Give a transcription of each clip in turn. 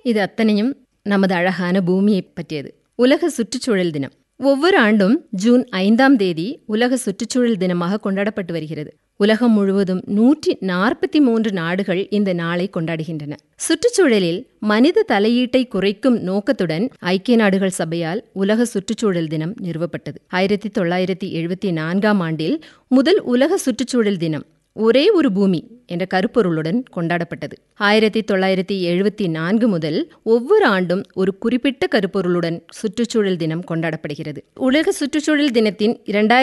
இது அத்தனையும் நமது அழகான பூமியை பற்றியது. உலக சுற்றுச்சூழல் தினம் ஒவ்வொரு ஆண்டும் ஜூன் 5ஆம் தேதி உலக சுற்றுச்சூழல் தினமாக கொண்டாடப்பட்டு வருகிறது. உலகம் முழுவதும் 143 நாடுகள் இந்த நாளை கொண்டாடுகின்றன. சுற்றுச்சூழலில் மனித தலையீட்டை குறைக்கும் நோக்கத்துடன் ஐக்கிய நாடுகள் சபையால் உலக சுற்றுச்சூழல் தினம் நிறுவப்பட்டது. 1974ஆம் ஆண்டில் முதல் உலக சுற்றுச்சூழல் தினம் ஒரே ஒரு பூமி என்ற கருப்பொருளுடன் கொண்டாடப்பட்டது. 1974 முதல் ஒவ்வொரு ஆண்டும் ஒரு குறிப்பிட்ட கருப்பொருளுடன் சுற்றுச்சூழல் தினம் கொண்டாடப்படுகிறது. உலக சுற்றுச்சூழல் தினத்தின்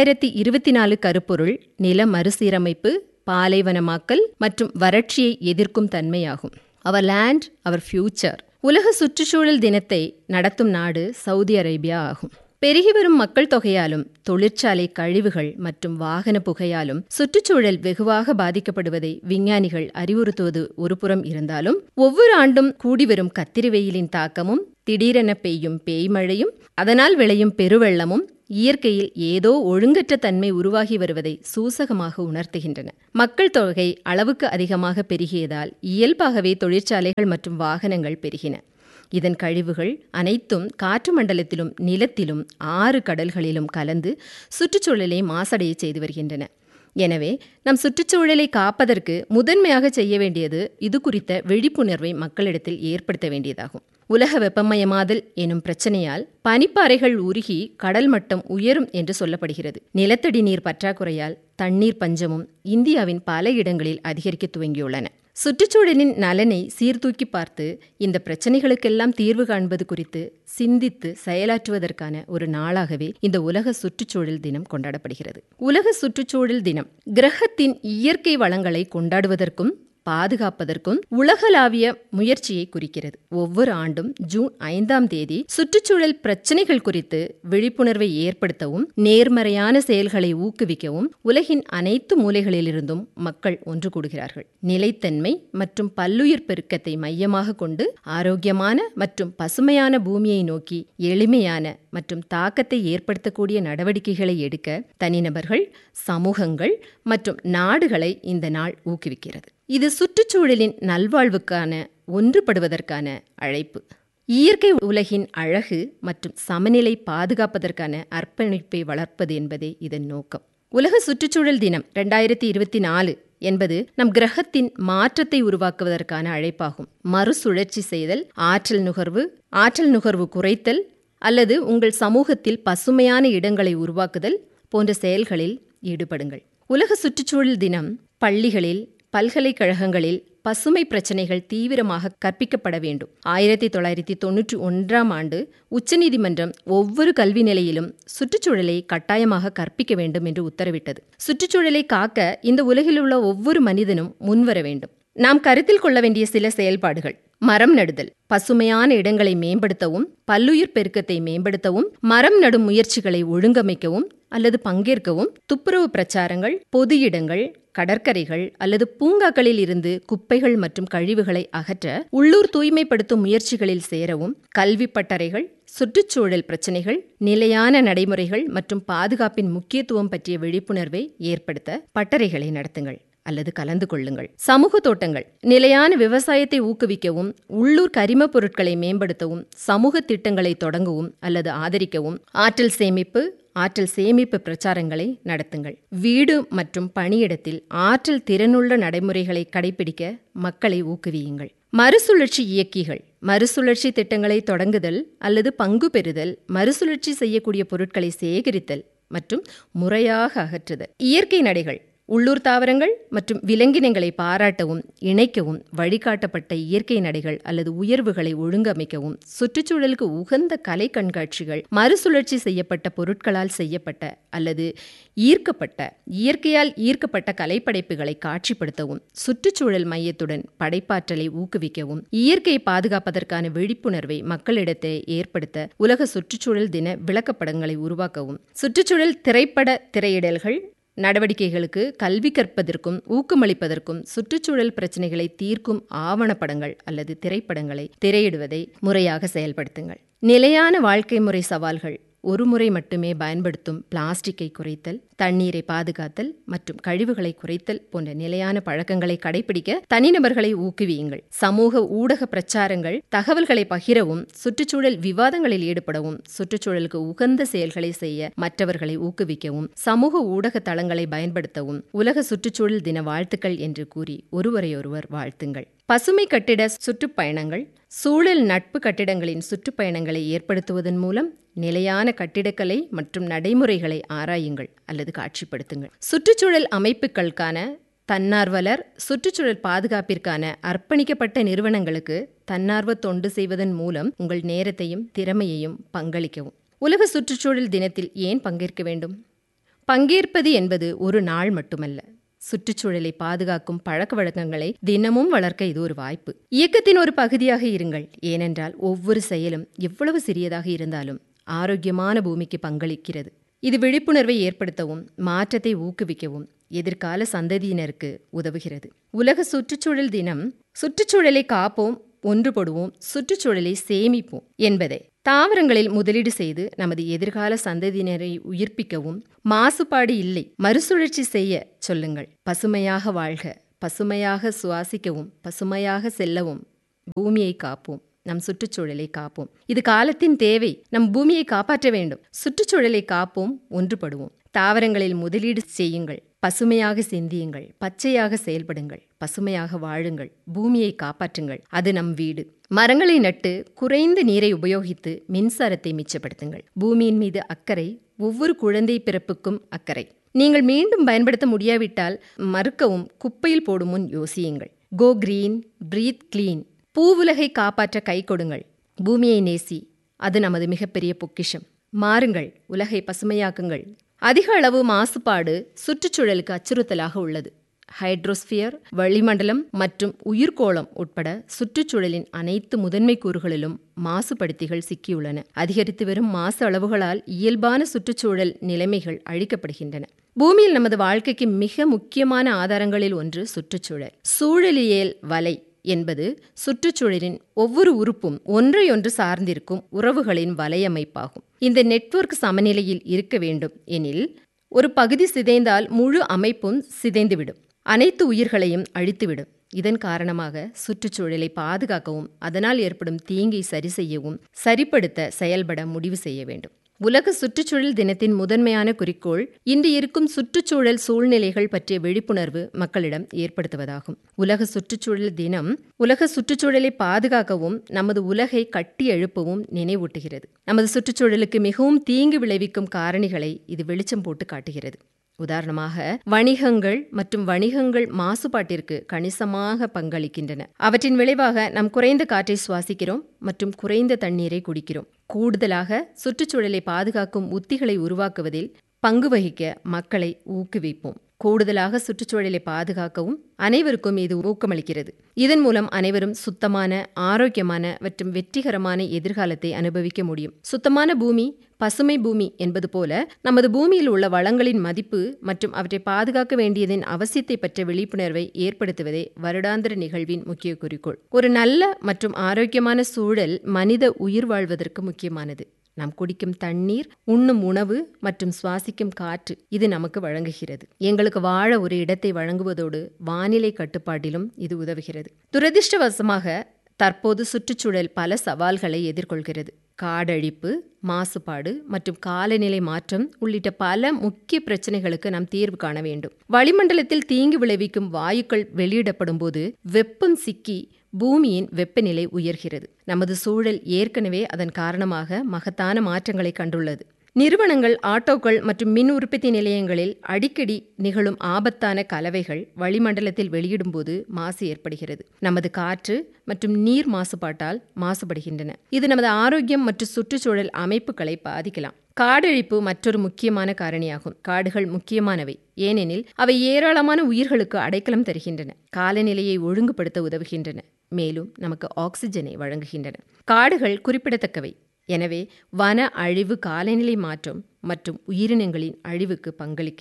2024 கருப்பொருள் நில மறுசீரமைப்பு, பாலைவனமாக்கல் மற்றும் வறட்சியை எதிர்க்கும் தன்மையாகும். அவர் லேண்ட் அவர் ஃபியூச்சர். உலக சுற்றுச்சூழல் தினத்தை நடத்தும் நாடு சவுதி அரேபியா ஆகும். பெருகி வரும் மக்கள் தொகையாலும் தொழிற்சாலை கழிவுகள் மற்றும் வாகன புகையாலும் சுற்றுச்சூழல் வெகுவாக பாதிக்கப்படுவதை விஞ்ஞானிகள் அறிவுறுத்துவது ஒருபுறம் இருந்தாலும், ஒவ்வொரு ஆண்டும் கூடிவரும் கத்திரி வெயிலின் தாக்கமும், திடீரென பெய்யும் பேய்மழையும், அதனால் விளையும் பெருவெள்ளமும் இயற்கையில் ஏதோ ஒழுங்கற்ற தன்மை உருவாகி வருவதை சூசகமாக உணர்த்துகின்றன. மக்கள் தொகை அளவுக்கு அதிகமாக பெருகியதால் இயல்பாகவே தொழிற்சாலைகள் மற்றும் வாகனங்கள் பெருகின. இதன் கழிவுகள் அனைத்தும் காற்று மண்டலத்திலும் நிலத்திலும் 6 கடல்களிலும் கலந்து சுற்றுச்சூழலை மாசடைய செய்து வருகின்றன. எனவே நம் சுற்றுச்சூழலை காப்பதற்கு முதன்மையாக செய்ய வேண்டியது இது குறித்த விழிப்புணர்வை மக்களிடத்தில் ஏற்படுத்த வேண்டியதாகும். உலக வெப்பமயமாதல் எனும் பிரச்சனையால் பனிப்பாறைகள் உருகி கடல் மட்டம் உயரும் என்று சொல்லப்படுகிறது. நிலத்தடி நீர் பற்றாக்குறையால் தண்ணீர் பஞ்சமும் இந்தியாவின் பல இடங்களில் அதிகரிக்க துவங்கியுள்ளன. சுற்றுச்சூழலின் நலனை சீர்தூக்கி பார்த்து இந்த பிரச்சனைகளுக்கெல்லாம் தீர்வு காண்பது குறித்து சிந்தித்து செயலாற்றுவதற்கான ஒரு நாளாகவே இந்த உலக சுற்றுச்சூழல் தினம் கொண்டாடப்படுகிறது. உலக சுற்றுச்சூழல் தினம் கிரகத்தின் இயற்கை வளங்களை கொண்டாடுவதற்கும் பாதுகாப்பதற்கும் உலகளாவிய முயற்சியை குறிக்கிறது. ஒவ்வொரு ஆண்டும் ஜூன் 5ஆம் தேதி சுற்றுச்சூழல் பிரச்சனைகள் குறித்து விழிப்புணர்வை ஏற்படுத்தவும், நேர்மறையான செயல்களை ஊக்குவிக்கவும் உலகின் அனைத்து மூலைகளிலிருந்தும் மக்கள் ஒன்று கூடுகிறார்கள். நிலைத்தன்மை மற்றும் பல்லுயிர் பெருக்கத்தை மையமாக கொண்டு ஆரோக்கியமான மற்றும் பசுமையான பூமியை நோக்கி எளிமையான மற்றும் தாக்கத்தை ஏற்படுத்தக்கூடிய நடவடிக்கைகளை எடுக்க தனிநபர்கள், சமூகங்கள் மற்றும் நாடுகளை இந்த நாள் ஊக்குவிக்கிறது. இது சுற்றுச்சூழலின் நல்வாழ்வுக்கான ஒன்றுபடுவதற்கான அழைப்பு. இயற்கை உலகின் அழகு மற்றும் சமநிலை பாதுகாப்பதற்கான அர்ப்பணிப்பை வளர்ப்பது என்பதே இதன் நோக்கம். உலக சுற்றுச்சூழல் தினம் 2024 என்பது நம் கிரகத்தின் மாற்றத்தை உருவாக்குவதற்கான அழைப்பாகும். மறுசுழற்சி செய்தல், ஆற்றல் நுகர்வு குறைத்தல் அல்லது உங்கள் சமூகத்தில் பசுமையான இடங்களை உருவாக்குதல் போன்ற செயல்களில் ஈடுபடுங்கள். உலக சுற்றுச்சூழல் தினம் பள்ளிகளில், பல்கலைக்கழகங்களில் பசுமை பிரச்சனைகள் தீவிரமாக கற்பிக்கப்பட வேண்டும். 1991ஆம் ஆண்டு உச்சநீதிமன்றம் ஒவ்வொரு கல்வி நிலையிலும் சுற்றுச்சூழலை கட்டாயமாக கற்பிக்க வேண்டும் என்று உத்தரவிட்டது. சுற்றுச்சூழலை காக்க இந்த உலகில் உள்ள ஒவ்வொரு மனிதனும் முன்வர வேண்டும். நாம் கருத்தில் கொள்ள வேண்டிய சில செயல்பாடுகள்: மரம் நடுதல், பசுமையான இடங்களை மேம்படுத்தவும், பல்லுயிர் பெருக்கத்தை மேம்படுத்தவும், மரம் நடும் முயற்சிகளை ஒழுங்கமைக்கவும் அல்லது பங்கேற்கவும், துப்புரவு பிரச்சாரங்கள், பொது இடங்கள், கடற்கரைகள் அல்லது பூங்காக்களில் இருந்து குப்பைகள் மற்றும் கழிவுகளை அகற்ற உள்ளூர் தூய்மைப்படுத்தும் முயற்சிகளில் சேரவும், கல்வி பட்டறைகள், சுற்றுச்சூழல் பிரச்சினைகள், நிலையான நடைமுறைகள் மற்றும் பாதுகாப்பின் முக்கியத்துவம் பற்றிய விழிப்புணர்வை ஏற்படுத்த பட்டறைகளை நடத்துங்கள் அல்லது கலந்து கொள்ளுங்கள். சமூக தோட்டங்கள், நிலையான விவசாயத்தை ஊக்குவிக்கவும், உள்ளூர் கரிம பொருட்களை மேம்படுத்தவும், சமூக திட்டங்களை தொடங்கவும் அல்லது ஆதரிக்கவும், ஆற்றல் சேமிப்பு பிரச்சாரங்களை நடத்துங்கள். வீடு மற்றும் பணியிடத்தில் ஆற்றல் திறனுள்ள நடைமுறைகளை கடைபிடிக்க மக்களை ஊக்குவியுங்கள். மறுசுழற்சி இயக்கிகள், மறுசுழற்சி திட்டங்களை தொடங்குதல் அல்லது பங்கு பெறுதல், மறுசுழற்சி செய்யக்கூடிய பொருட்களை சேகரித்தல் மற்றும் முறையாக அகற்றுதல். இயற்கை நடைகள், உள்ளூர் தாவரங்கள் மற்றும் விலங்கினங்களை பாராட்டவும் இணைக்கவும் வழிகாட்டப்பட்ட இயற்கை நடைகள் அல்லது உயர்வுகளை ஒழுங்கமைக்கவும், சுற்றுச்சூழலுக்கு உகந்த கலை கண்காட்சிகள், மறுசுழற்சி செய்யப்பட்ட பொருட்களால் செய்யப்பட்ட அல்லது இயற்கையால் ஈர்க்கப்பட்ட கலைப்படைப்புகளை காட்சிப்படுத்தவும், சுற்றுச்சூழல் மையத்துடன் படைப்பாற்றலை ஊக்குவிக்கவும், இயற்கையை பாதுகாப்பதற்கான விழிப்புணர்வை மக்களிடத்தை ஏற்படுத்த உலக சுற்றுச்சூழல் தின விளக்கப்படங்களை உருவாக்கவும், சுற்றுச்சூழல் திரையிடல்கள் நடவடிக்கைகளுக்கு கல்வி கற்பதற்கும் ஊக்கமளிப்பதற்கும், சுற்றுச்சூழல் பிரச்சினைகளை தீர்க்கும் ஆவணப்படங்கள் அல்லது திரைப்படங்களை திரையிடுவதை முறையாக செயல்படுத்துங்கள். நிலையான வாழ்க்கை முறை சவால்கள், ஒருமுறை மட்டுமே பயன்படுத்தும் பிளாஸ்டிக்கை குறைத்தல், தண்ணீரை பாதுகாத்தல் மற்றும் கழிவுகளை குறைத்தல் போன்ற நிலையான பழக்கங்களை கடைபிடிக்க தனிநபர்களை ஊக்குவியுங்கள். சமூக ஊடக பிரச்சாரங்கள், தகவல்களை பகிரவும், சுற்றுச்சூழல் விவாதங்களில் ஈடுபடவும், சுற்றுச்சூழலுக்கு உகந்த செயல்களை செய்ய மற்றவர்களை ஊக்குவிக்கவும், சமூக ஊடக தளங்களை பயன்படுத்தவும் உலக சுற்றுச்சூழல் தின வாழ்த்துக்கள் என்று கூறி ஒருவரையொருவர் வாழ்த்துங்கள். பசுமை கட்டிட சுற்றுப்பயணங்கள், சூழல் நட்பு கட்டிடங்களின் சுற்றுப்பயணங்களை ஏற்படுத்துவதன் மூலம் நிலையான கட்டிடக்கலை மற்றும் நடைமுறைகளை ஆராயுங்கள் அல்லது காட்சிப்படுத்துங்கள். சுற்றுச்சூழல் அமைப்புகளுக்கான தன்னார்வலர், சுற்றுச்சூழல் பாதுகாப்பிற்கான அர்ப்பணிக்கப்பட்ட நிறுவனங்களுக்கு தன்னார்வ தொண்டு செய்வதன் மூலம் உங்கள் நேரத்தையும் திறமையையும் பங்களிக்கவும். உலக சுற்றுச்சூழல் தினத்தில் ஏன் பங்கேற்க வேண்டும்? பங்கேற்பது என்பது ஒரு நாள் மட்டுமல்ல. சுற்றுச்சூழலை பாதுகாக்கும் பழக்க வழக்கங்களை தினமும் வளர்க்க இது ஒரு வாய்ப்பு. இயக்கத்தின் ஒரு பகுதியாக இருங்கள். ஏனென்றால் ஒவ்வொரு செயலும் எவ்வளவு சிறியதாக இருந்தாலும் ஆரோக்கியமான பூமிக்கு பங்களிக்கிறது. இது விழிப்புணர்வை ஏற்படுத்தவும், மாற்றத்தை ஊக்குவிக்கவும், எதிர்கால சந்ததியினருக்கு உதவுகிறது. உலக சுற்றுச்சூழல் தினம் சுற்றுச்சூழலை காப்போம், ஒன்றுபடுவோம், சுற்றுச்சூழலை சேமிப்போம் என்பதை தாவரங்களில் முதலீடு செய்து நமது எதிர்கால சந்ததியினரை உயிர்ப்பிக்கவும், மாசுபாடு இல்லை, மறுசுழற்சி செய்ய சொல்லுங்கள். பசுமையாக வாழ்க, பசுமையாக சுவாசிக்கவும், பசுமையாக செல்லவும், பூமியை காப்போம், நம் சுற்றுச்சூழலை காப்போம். இது காலத்தின் தேவை. நம் பூமியை காப்பாற்ற வேண்டும். சுற்றுச்சூழலை காப்போம், ஒன்றுபடுவோம். தாவரங்களில் முதலீடு செய்யுங்கள், பசுமையாக சிந்தியுங்கள், பச்சையாக செயல்படுங்கள், பசுமையாக வாழுங்கள், பூமியை காப்பாற்றுங்கள். அது நம் வீடு. மரங்களை நட்டு குறைந்த நீரை உபயோகித்து மின்சாரத்தை மிச்சப்படுத்துங்கள். பூமியின் மீது அக்கறை, ஒவ்வொரு குழந்தை பிறப்புக்கும் அக்கறை. நீங்கள் மீண்டும் பயன்படுத்த முடியாவிட்டால் மறுக்கவும், குப்பையில் போடும் முன் யோசியுங்கள். கோ கிரீன், பிரீத் கிளீன். பூவுலகை காப்பாற்ற கை கொடுங்கள். பூமியை நேசி, அது நமது மிகப்பெரிய பொக்கிஷம். மாறுங்கள், உலகை பசுமையாக்குங்கள். அதிக அளவு மாசுபாடு சுற்றுச்சூழலுக்கு அச்சுறுத்தலாக உள்ளது. ஹைட்ரோஸ்பியர், வளிமண்டலம் மற்றும் உயிர்கோளம் உட்பட சுற்றுச்சூழலின் அனைத்து முதன்மை கூறுகளிலும் மாசுபடுத்திகள் சிக்கியுள்ளன. அதிகரித்து வரும் மாசு அளவுகளால் இயல்பான சுற்றுச்சூழல் நிலைமைகள் அழிக்கப்படுகின்றன. பூமியில் நமது வாழ்க்கைக்கு மிக முக்கியமான ஆதாரங்களில் ஒன்று சுற்றுச்சூழல். சூழலியல் வலை என்பது சுற்றுச்சூழலின் ஒவ்வொரு உறுப்பும் ஒன்றையொன்று சார்ந்திருக்கும் உறவுகளின் வலையமைப்பாகும். இந்த நெட்வொர்க் சமநிலையில் இருக்க வேண்டும் எனில் ஒரு பகுதி சிதைந்தால் முழு அமைப்பும் சிதைந்துவிடும், அனைத்து உயிர்களையும் அழித்துவிடும். இதன் காரணமாக சுற்றுச்சூழலை பாதுகாக்கவும், அதனால் ஏற்படும் தீங்கை சரி செய்யவும், சரிப்படுத்த செயல்பட முடிவு செய்ய வேண்டும். உலக சுற்றுச்சூழல் தினத்தின் முதன்மையான குறிக்கோள் இன்று இருக்கும் சுற்றுச்சூழல் சூழ்நிலைகள் பற்றிய விழிப்புணர்வு மக்களிடம் ஏற்படுத்துவதாகும். உலக சுற்றுச்சூழல் தினம் உலக சுற்றுச்சூழலை பாதுகாக்கவும், நமது உலகை கட்டி எழுப்பவும் நினைவூட்டுகிறது. நமது சுற்றுச்சூழலுக்கு மிகவும் தீங்கு விளைவிக்கும் காரணிகளை இது வெளிச்சம் போட்டு காட்டுகிறது. உதாரணமாக, வணிகங்கள் மாசுபாட்டிற்கு கணிசமாக பங்களிக்கின்றன. அவற்றின் விளைவாக நாம் குறைந்த காற்றை சுவாசிக்கிறோம் மற்றும் குறைந்த தண்ணீரை குடிக்கிறோம். கூடுதலாக சுற்றுச்சூழலை பாதுகாக்கும் உத்திகளை உருவாக்குவதில் பங்கு வகிக்க மக்களை ஊக்குவிப்போம். கூடுதலாக சுற்றுச்சூழலை பாதுகாக்கவும் அனைவருக்கும் இது ஊக்கமளிக்கிறது. இதன் மூலம் அனைவரும் சுத்தமான, ஆரோக்கியமான மற்றும் வெற்றிகரமான எதிர்காலத்தை அனுபவிக்க முடியும். சுத்தமான பூமி, பசுமை பூமி என்பது போல நமது பூமியில் உள்ள வளங்களின் மதிப்பு மற்றும் அவற்றை பாதுகாக்க வேண்டியதன் அவசியத்தை பற்றிய விழிப்புணர்வை ஏற்படுத்துவதே வருடாந்திர நிகழ்வின் முக்கிய குறிக்கோள். ஒரு நல்ல மற்றும் ஆரோக்கியமான சூழல் மனித உயிர் வாழ்வதற்கு முக்கியமானது. நாம் குடிக்கும் தண்ணீர், உண்ணும் உணவு மற்றும் சுவாசிக்கும் காற்று இது நமக்கு வழங்குகிறது. எங்களுக்கு வாழ ஒரு இடத்தை வழங்குவதோடு வானிலை கட்டுப்பாட்டிலும் இது உதவுகிறது. துரதிர்ஷ்டவசமாக தற்போது சுற்றுச்சூழல் பல சவால்களை எதிர்கொள்கிறது. காடழிப்பு, மாசுபாடு மற்றும் காலநிலை மாற்றம் உள்ளிட்ட பல முக்கிய பிரச்சனைகளுக்கு நாம் தீர்வு காண வேண்டும். வளிமண்டலத்தில் தீங்கு விளைவிக்கும் வாயுக்கள் வெளியிடப்படும் போது வெப்பம் சிக்கி பூமியின் வெப்பநிலை உயர்கிறது. நமது சூழல் ஏற்கனவே அதன் காரணமாக மகத்தான மாற்றங்களை கண்டுள்ளது. நிறுவனங்கள், ஆட்டோக்கள் மற்றும் மின் உற்பத்தி நிலையங்களில் அடிக்கடி நிகழும் ஆபத்தான கலவைகள் வளிமண்டலத்தில் வெளியிடும்போது மாசு ஏற்படுகிறது. நமது காற்று மற்றும் நீர் மாசுபாட்டால் மாசுபடுகின்றன. இது நமது ஆரோக்கியம் மற்றும் சுற்றுச்சூழல் அமைப்புகளை பாதிக்கலாம். காடழிப்பு மற்றொரு முக்கியமான காரணியாகும். காடுகள் முக்கியமானவை, ஏனெனில் அவை ஏராளமான உயிர்களுக்கு அடைக்கலம் தருகின்றன, காலநிலையை ஒழுங்குபடுத்த உதவுகின்றன, மேலும் நமக்கு ஆக்சிஜனை வழங்குகின்றன. காடுகள் குறிப்பிடத்தக்கவை. எனவே வன அழிவு காலநிலை மாற்றம் மற்றும் உயிரினங்களின் அழிவுக்கு பங்களிக்கிறது.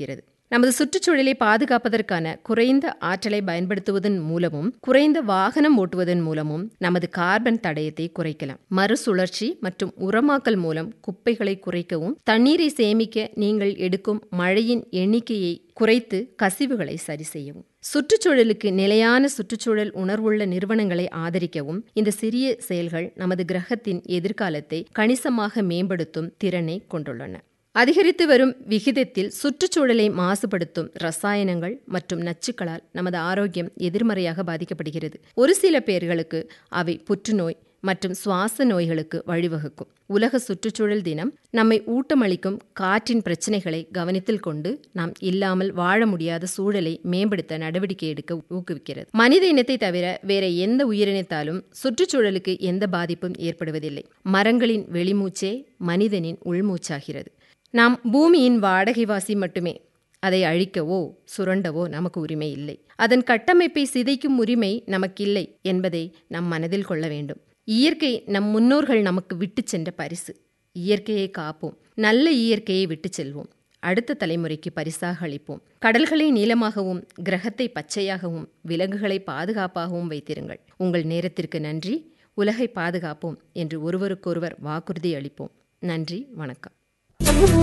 நமது சுற்றுச்சூழலை பாதுகாப்பதற்கான குறைந்த ஆற்றலை பயன்படுத்துவதன் மூலமும் குறைந்த வாகனம் ஓட்டுவதன் மூலமும் நமது கார்பன் தடயத்தை குறைக்கலாம். மறுசுழற்சி மற்றும் உரமாக்கல் மூலம் குப்பைகளை குறைக்கவும், தண்ணீரை சேமிக்க நீங்கள் எடுக்கும் மழையின் எண்ணிக்கையை குறைத்து கசிவுகளை சரி செய்யவும், சுற்றுச்சூழலுக்கு நிலையான சுற்றுச்சூழல் உணர்வுள்ள நிறுவனங்களை ஆதரிக்கவும் இந்த சிறிய செயல்கள் நமது கிரகத்தின் எதிர்காலத்தை கணிசமாக மேம்படுத்தும் திறனை கொண்டுள்ளன. அதிகரித்து வரும் விகிதத்தில் சுற்றுச்சூழலை மாசுபடுத்தும் ரசாயனங்கள் மற்றும் நச்சுக்களால் நமது ஆரோக்கியம் எதிர்மறையாக பாதிக்கப்படுகிறது. ஒரு சில பேர்களுக்கு அவை புற்றுநோய் மற்றும் சுவாச நோய்களுக்கு வழிவகுக்கும். உலக சுற்றுச்சூழல் தினம் நம்மை ஊட்டமளிக்கும் காற்றின் பிரச்சினைகளை கவனத்தில் கொண்டு நாம் இல்லாமல் வாழ முடியாத சூழலை மேம்படுத்த நடவடிக்கை எடுக்க ஊக்குவிக்கிறது. மனித இனத்தை தவிர வேற எந்த உயிரினத்தாலும் சுற்றுச்சூழலுக்கு எந்த பாதிப்பும் ஏற்படுவதில்லை. மரங்களின் வெளிமூச்சே மனிதனின் உள்மூச்சாகிறது. நாம் பூமியின் வாடகைவாசி மட்டுமே. அதை அழிக்கவோ சுரண்டவோ நமக்கு உரிமை இல்லை. அதன் கட்டமைப்பை சிதைக்கும் உரிமை நமக்கில்லை என்பதை நம் மனதில் கொள்ள வேண்டும். இயற்கை நம் முன்னோர்கள் நமக்கு விட்டு சென்ற பரிசு. இயற்கையை காப்போம். நல்ல இயற்கையை விட்டு செல்வோம். அடுத்த தலைமுறைக்கு பரிசாக அளிப்போம். கடல்களை நீளமாகவும் கிரகத்தை பச்சையாகவும் விலங்குகளை பாதுகாப்பாகவும் வைத்திருங்கள். உங்கள் நேரத்திற்கு நன்றி. உலகை பாதுகாப்போம் என்று ஒருவருக்கொருவர் வாக்குறுதி அளிப்போம். நன்றி, வணக்கம்.